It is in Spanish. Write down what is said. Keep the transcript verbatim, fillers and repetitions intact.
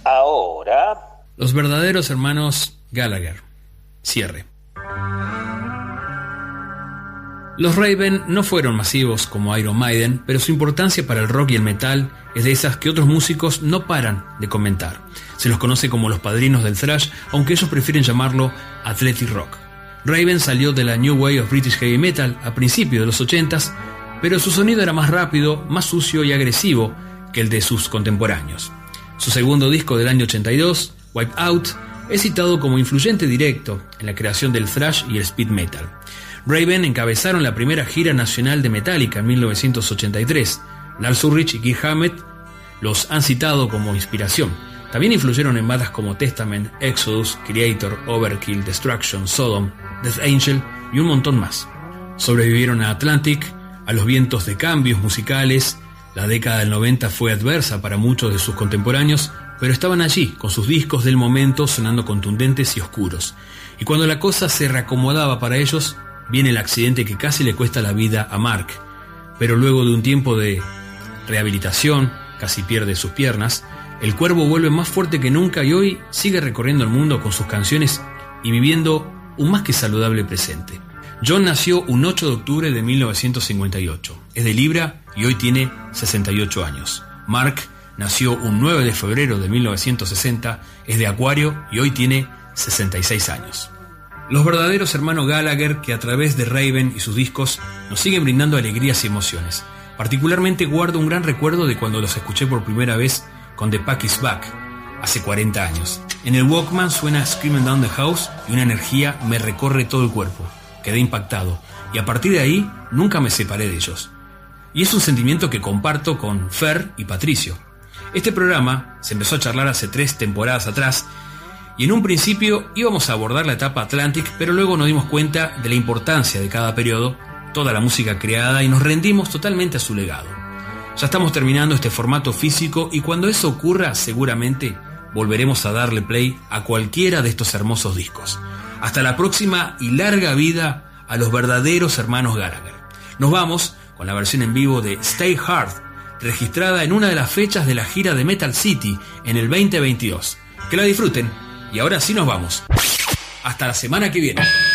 ahora... Los verdaderos hermanos Gallagher. Cierre. Los Raven no fueron masivos como Iron Maiden, pero su importancia para el rock y el metal es de esas que otros músicos no paran de comentar. Se los conoce como los padrinos del thrash, aunque ellos prefieren llamarlo athletic rock. Raven salió de la New Wave of British Heavy Metal a principios de los ochentas, pero su sonido era más rápido, más sucio y agresivo que el de sus contemporáneos. Su segundo disco del año ochenta y dos, Wipe Out, es citado como influyente directo en la creación del thrash y el speed metal. Raven encabezaron la primera gira nacional de Metallica en mil novecientos ochenta y tres. Lars Ulrich y Kirk Hammett los han citado como inspiración. También influyeron en bandas como Testament, Exodus, Creator, Overkill, Destruction, Sodom, Death Angel y un montón más. Sobrevivieron a Atlantic, a los vientos de cambios musicales. La década del noventa fue adversa para muchos de sus contemporáneos, pero estaban allí, con sus discos del momento sonando contundentes y oscuros. Y cuando la cosa se reacomodaba para ellos, viene el accidente que casi le cuesta la vida a Mark. Pero luego de un tiempo de rehabilitación, casi pierde sus piernas, el cuervo vuelve más fuerte que nunca y hoy sigue recorriendo el mundo con sus canciones y viviendo un más que saludable presente. John nació un ocho de octubre de mil novecientos cincuenta y ocho. Es de Libra y hoy tiene sesenta y ocho años. Mark nació un nueve de febrero de mil novecientos sesenta, es de Acuario y hoy tiene sesenta y seis años. Los verdaderos hermanos Gallagher, que a través de Raven y sus discos nos siguen brindando alegrías y emociones. Particularmente guardo un gran recuerdo de cuando los escuché por primera vez con The Pack Is Back, hace cuarenta años. En el Walkman suena Screaming Down the House y una energía me recorre todo el cuerpo. Quedé impactado y a partir de ahí nunca me separé de ellos. Y es un sentimiento que comparto con Fer y Patricio. Este programa se empezó a charlar hace tres temporadas atrás y en un principio íbamos a abordar la etapa Atlantic, pero luego nos dimos cuenta de la importancia de cada periodo, toda la música creada y nos rendimos totalmente a su legado. Ya estamos terminando este formato físico y cuando eso ocurra seguramente volveremos a darle play a cualquiera de estos hermosos discos. Hasta la próxima y larga vida a los verdaderos hermanos Gallagher. Nos vamos con la versión en vivo de Stay Hard, registrada en una de las fechas de la gira de Metal City en el veinte veintidós. Que la disfruten y ahora sí nos vamos. Hasta la semana que viene.